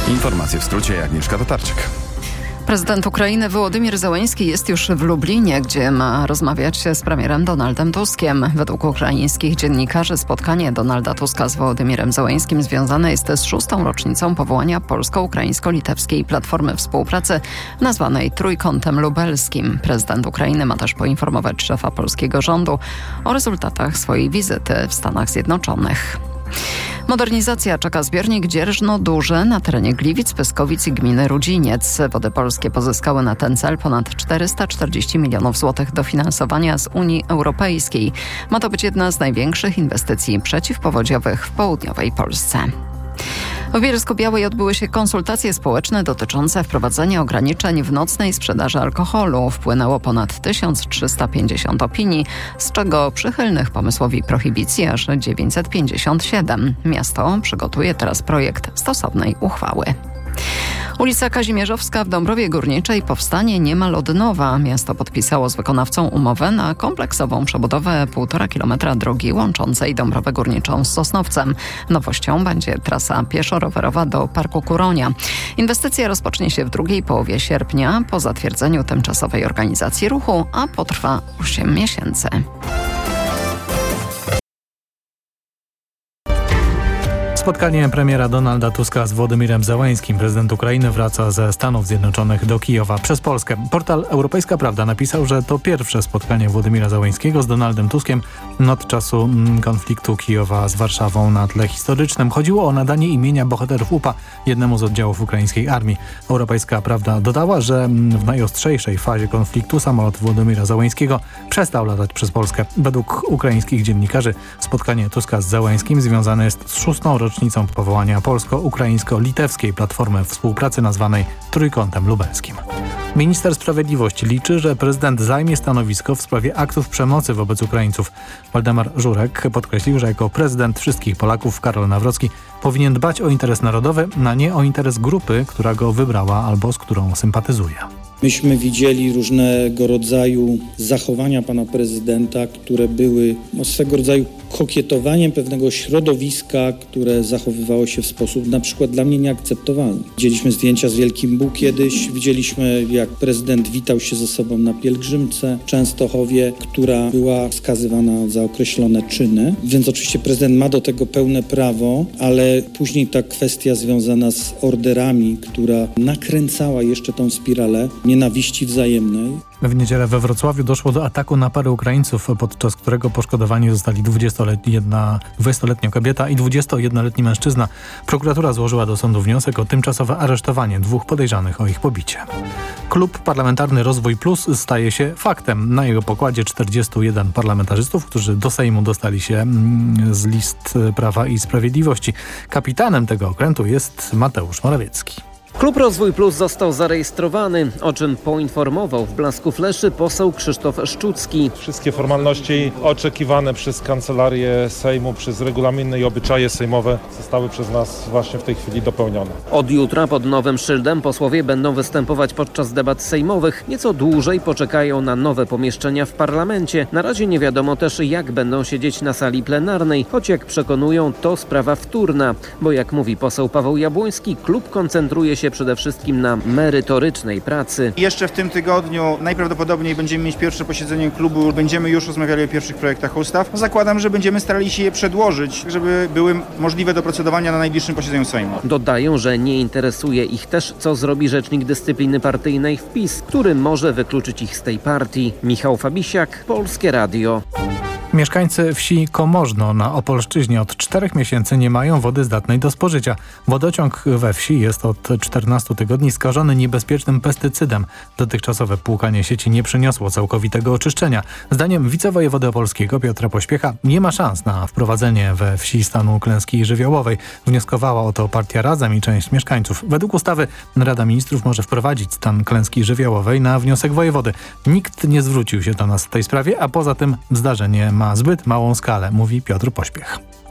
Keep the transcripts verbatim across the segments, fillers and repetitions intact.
Informacje w skrócie, Agnieszka Tatarczyk. Prezydent Ukrainy Wołodymyr Zełenski jest już w Lublinie, gdzie ma rozmawiać z premierem Donaldem Tuskiem. Według ukraińskich dziennikarzy spotkanie Donalda Tuska z Wołodymyrem Zełenskim związane jest z szóstą rocznicą powołania polsko-ukraińsko-litewskiej Platformy Współpracy nazwanej Trójkątem Lubelskim. Prezydent Ukrainy ma też poinformować szefa polskiego rządu o rezultatach swojej wizyty w Stanach Zjednoczonych. Modernizacja czeka zbiornik Dzierżno-Duży na terenie Gliwic, Pyskowic i gminy Rudziniec. Wody Polskie pozyskały na ten cel ponad czterysta czterdzieści milionów złotych dofinansowania z Unii Europejskiej. Ma to być jedna z największych inwestycji przeciwpowodziowych w południowej Polsce. W Bielsku-Białej odbyły się konsultacje społeczne dotyczące wprowadzenia ograniczeń w nocnej sprzedaży alkoholu. Wpłynęło ponad tysiąc trzysta pięćdziesiąt opinii, z czego przychylnych pomysłowi prohibicji aż dziewięćset pięćdziesiąt siedem. Miasto przygotuje teraz projekt stosownej uchwały. Ulica Kazimierzowska w Dąbrowie Górniczej powstanie niemal od nowa. Miasto podpisało z wykonawcą umowę na kompleksową przebudowę półtora kilometra drogi łączącej Dąbrowę Górniczą z Sosnowcem. Nowością będzie trasa pieszo-rowerowa do Parku Kuronia. Inwestycja rozpocznie się w drugiej połowie sierpnia po zatwierdzeniu tymczasowej organizacji ruchu, a potrwa osiem miesięcy. Spotkanie premiera Donalda Tuska z Wołodymyrem Zełenskim. Prezydent Ukrainy wraca ze Stanów Zjednoczonych do Kijowa przez Polskę. Portal Europejska Prawda napisał, że to pierwsze spotkanie Wołodymyra Zełenskiego z Donaldem Tuskiem od czasu konfliktu Kijowa z Warszawą na tle historycznym. Chodziło o nadanie imienia bohaterów U P A jednemu z oddziałów ukraińskiej armii. Europejska Prawda dodała, że w najostrzejszej fazie konfliktu samolot Wołodymyra Zełenskiego przestał latać przez Polskę. Według ukraińskich dziennikarzy spotkanie Tuska z Zełenskim związane jest z szóstą rocznicą rocznicą powołania polsko-ukraińsko-litewskiej Platformy Współpracy nazwanej Trójkątem Lubelskim. Minister Sprawiedliwości liczy, że prezydent zajmie stanowisko w sprawie aktów przemocy wobec Ukraińców. Waldemar Żurek podkreślił, że jako prezydent wszystkich Polaków Karol Nawrocki powinien dbać o interes narodowy, a nie o interes grupy, która go wybrała albo z którą sympatyzuje. Myśmy widzieli różnego rodzaju zachowania pana prezydenta, które były no, swego rodzaju kokietowaniem pewnego środowiska, które zachowywało się w sposób na przykład dla mnie nieakceptowalny. Widzieliśmy zdjęcia z Wielkim Bu kiedyś, widzieliśmy jak prezydent witał się ze sobą na pielgrzymce w Częstochowie, która była wskazywana za określone czyny, więc oczywiście prezydent ma do tego pełne prawo, ale później ta kwestia związana z orderami, która nakręcała jeszcze tą spiralę nienawiści wzajemnej. W niedzielę we Wrocławiu doszło do ataku na parę Ukraińców, podczas którego poszkodowani zostali dwudziestoletnia kobieta i dwudziestojednoletni mężczyzna. Prokuratura złożyła do sądu wniosek o tymczasowe aresztowanie dwóch podejrzanych o ich pobicie. Klub Parlamentarny Rozwój Plus staje się faktem. Na jego pokładzie czterdziestu jeden parlamentarzystów, którzy do Sejmu dostali się z list Prawa i Sprawiedliwości. Kapitanem tego okrętu jest Mateusz Morawiecki. Klub Rozwój Plus został zarejestrowany, o czym poinformował w blasku fleszy poseł Krzysztof Szczucki. Wszystkie formalności oczekiwane przez Kancelarię Sejmu, przez regulaminy i obyczaje sejmowe zostały przez nas właśnie w tej chwili dopełnione. Od jutra pod nowym szyldem posłowie będą występować podczas debat sejmowych. Nieco dłużej poczekają na nowe pomieszczenia w parlamencie. Na razie nie wiadomo też, jak będą siedzieć na sali plenarnej, choć jak przekonują, to sprawa wtórna, bo jak mówi poseł Paweł Jabłoński, klub koncentruje się przede wszystkim na merytorycznej pracy. Jeszcze w tym tygodniu najprawdopodobniej będziemy mieć pierwsze posiedzenie klubu, będziemy już rozmawiali o pierwszych projektach ustaw. Zakładam, że będziemy starali się je przedłożyć, żeby były możliwe do procedowania na najbliższym posiedzeniu Sejmu. Dodają, że nie interesuje ich też, co zrobi rzecznik dyscypliny partyjnej w PiS, który może wykluczyć ich z tej partii. Michał Fabisiak, Polskie Radio. Mieszkańcy wsi Komorzno na Opolszczyźnie od czterech miesięcy nie mają wody zdatnej do spożycia. Wodociąg we wsi jest od czternastu tygodni skażony niebezpiecznym pestycydem. Dotychczasowe płukanie sieci nie przyniosło całkowitego oczyszczenia. Zdaniem wicewojewody opolskiego Piotra Pośpiecha nie ma szans na wprowadzenie we wsi stanu klęski żywiołowej. Wnioskowała o to partia Razem i część mieszkańców. Według ustawy Rada Ministrów może wprowadzić stan klęski żywiołowej na wniosek wojewody. Nikt nie zwrócił się do nas w tej sprawie, a poza tym zdarzenie ma zbyt małą skalę, mówi Piotr Pośpiech.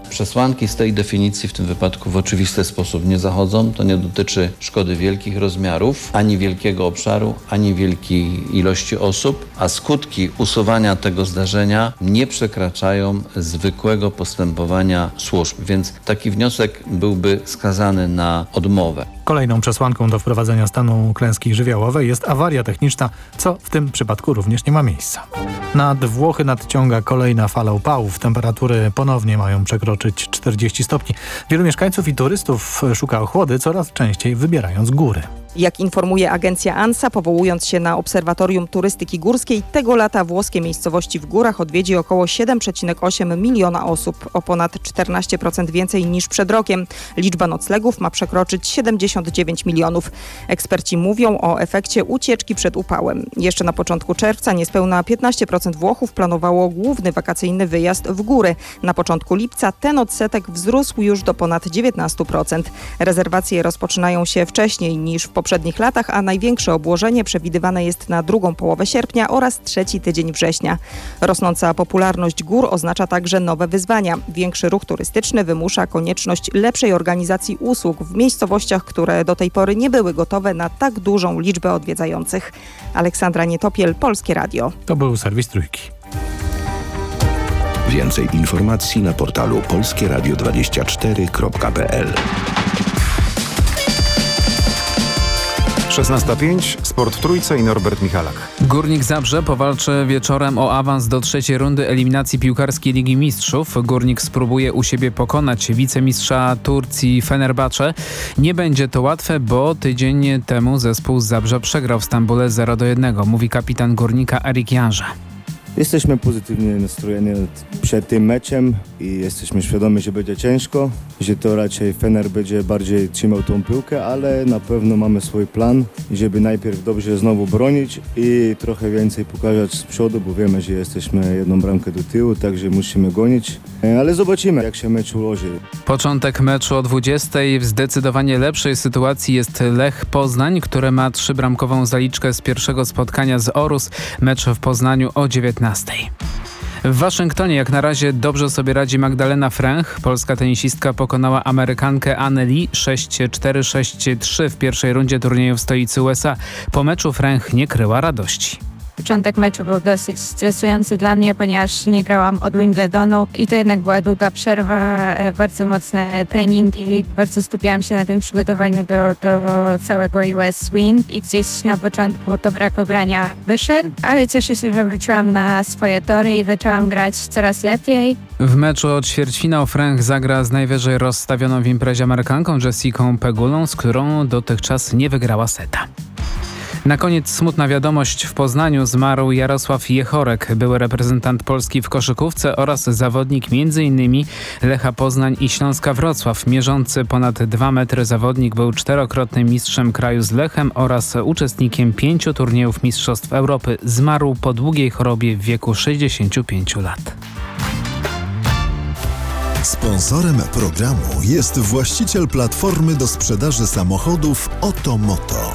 Przesłanki z tej definicji w tym wypadku w oczywisty sposób nie zachodzą. To nie dotyczy szkody wielkich rozmiarów, ani wielkiego obszaru, ani wielkiej ilości osób, a skutki usuwania tego zdarzenia nie przekraczają zwykłego postępowania służb, więc taki wniosek byłby skazany na odmowę. Kolejną przesłanką do wprowadzenia stanu klęski żywiołowej jest awaria techniczna, co w tym przypadku również nie ma miejsca. Nad Włochy nadciąga kolejna fala upałów. Temperatury ponownie mają przekroczyć czterdzieści stopni. Wielu mieszkańców i turystów szuka ochłody, coraz częściej wybierając góry. Jak informuje agencja ANSA, powołując się na Obserwatorium Turystyki Górskiej, tego lata włoskie miejscowości w górach odwiedzi około siedem przecinek osiem miliona osób, o ponad czternaście procent więcej niż przed rokiem. Liczba noclegów ma przekroczyć siedemdziesiąt dziewięć milionów. Eksperci mówią o efekcie ucieczki przed upałem. Jeszcze na początku czerwca niespełna piętnaście procent Włochów planowało główny wakacyjny wyjazd w góry. Na początku lipca ten odsetek wzrósł już do ponad dziewiętnaście procent. Rezerwacje rozpoczynają się wcześniej niż w poprzednich latach, a największe obłożenie przewidywane jest na drugą połowę sierpnia oraz trzeci tydzień września. Rosnąca popularność gór oznacza także nowe wyzwania. Większy ruch turystyczny wymusza konieczność lepszej organizacji usług w miejscowościach, które do tej pory nie były gotowe na tak dużą liczbę odwiedzających. Aleksandra Nietopiel, Polskie Radio. To był serwis Trójki. Więcej informacji na portalu polskie radio dwadzieścia cztery kropka p l. szesnasta pięć, Sport w Trójce i Norbert Michalak. Górnik Zabrze powalczy wieczorem o awans do trzeciej rundy eliminacji piłkarskiej Ligi Mistrzów. Górnik spróbuje u siebie pokonać wicemistrza Turcji Fenerbahce. Nie będzie to łatwe, bo tydzień temu zespół z Zabrza przegrał w Stambule zero do jednego, mówi kapitan Górnika Erik Janża. Jesteśmy pozytywnie nastrojeni przed tym meczem i jesteśmy świadomi, że będzie ciężko, że to raczej Fener będzie bardziej trzymał tą piłkę, ale na pewno mamy swój plan, żeby najpierw dobrze znowu bronić i trochę więcej pokazać z przodu, bo wiemy, że jesteśmy jedną bramkę do tyłu, także musimy gonić, ale zobaczymy, jak się mecz ułoży. Początek meczu o dwudziestej. W zdecydowanie lepszej sytuacji jest Lech Poznań, który ma trzybramkową zaliczkę z pierwszego spotkania z Orus. Mecz w Poznaniu o dziewiętnastej. W Waszyngtonie jak na razie dobrze sobie radzi Magdalena Fręch. Polska tenisistka pokonała Amerykankę Annę Lee sześć cztery sześć trzy w pierwszej rundzie turnieju w stolicy U S A. Po meczu Fręch nie kryła radości. Początek meczu był dosyć stresujący dla mnie, ponieważ nie grałam od Wimbledonu i to jednak była długa przerwa, bardzo mocne treningi, bardzo skupiałam się na tym przygotowaniu do, do całego U S Swing i gdzieś na początku to brak obrania wyszedł, ale cieszę się, że wróciłam na swoje tory i zaczęłam grać coraz lepiej. W meczu o ćwierćfinał Fręch zagra z najwyżej rozstawioną w imprezie Amerykanką Jessicą Pegulą, z którą dotychczas nie wygrała seta. Na koniec smutna wiadomość. W Poznaniu zmarł Jarosław Jechorek, były reprezentant Polski w koszykówce oraz zawodnik między innymi Lecha Poznań i Śląska Wrocław. Mierzący ponad dwa metry zawodnik był czterokrotnym mistrzem kraju z Lechem oraz uczestnikiem pięciu turniejów Mistrzostw Europy. Zmarł po długiej chorobie w wieku sześćdziesięciu pięciu lat. Sponsorem programu jest właściciel platformy do sprzedaży samochodów Otomoto.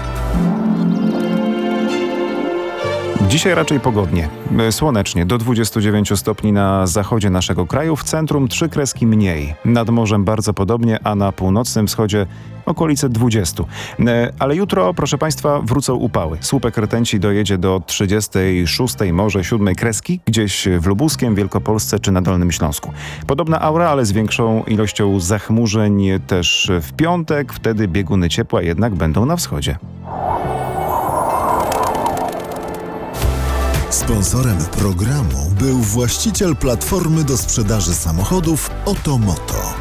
Dzisiaj raczej pogodnie, słonecznie, do dwudziestu dziewięciu stopni na zachodzie naszego kraju, w centrum trzy kreski mniej. Nad morzem bardzo podobnie, a na północnym wschodzie okolice dwudziestu. Ale jutro, proszę Państwa, wrócą upały. Słupek rtęci dojedzie do trzydziestej szóstej, może siódmej kreski, gdzieś w Lubuskiem, Wielkopolsce czy na Dolnym Śląsku. Podobna aura, ale z większą ilością zachmurzeń też w piątek, wtedy bieguny ciepła jednak będą na wschodzie. Sponsorem programu był właściciel platformy do sprzedaży samochodów Otomoto.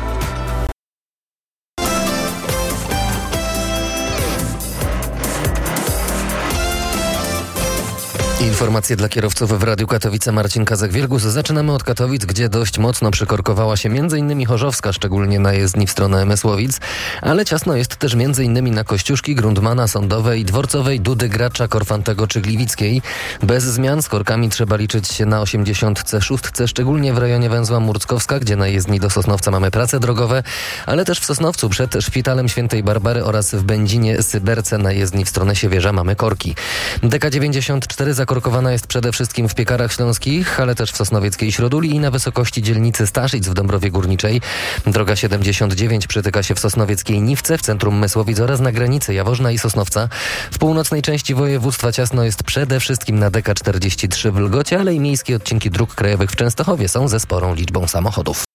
Informacje dla kierowców w Radiu Katowice. Marcin Kazak-Wielgus. Zaczynamy od Katowic, gdzie dość mocno przykorkowała się m.in. Chorzowska, szczególnie na jezdni w stronę Mysłowic, ale ciasno jest też m.in. na Kościuszki, Grundmana, Sądowej, Dworcowej, Dudy, Gracza, Korfantego czy Gliwickiej. Bez zmian z korkami trzeba liczyć się na osiemdziesiątce szóstce, szczególnie w rejonie węzła Murckowska, gdzie na jezdni do Sosnowca mamy prace drogowe, ale też w Sosnowcu przed Szpitalem Świętej Barbary oraz w Będzinie Syberce na jezdni w stronę Siewierza mamy korki. D K dziewięćdziesiąt cztery zakorkowane zakorkowana jest przede wszystkim w Piekarach Śląskich, ale też w Sosnowieckiej Śróduli i na wysokości dzielnicy Staszic w Dąbrowie Górniczej. Droga siedemdziesiąt dziewięć przytyka się w Sosnowieckiej Niwce, w centrum Mysłowic oraz na granicy Jaworzna i Sosnowca. W północnej części województwa ciasno jest przede wszystkim na D K czterdzieści trzy w Lgocie, ale i miejskie odcinki dróg krajowych w Częstochowie są ze sporą liczbą samochodów.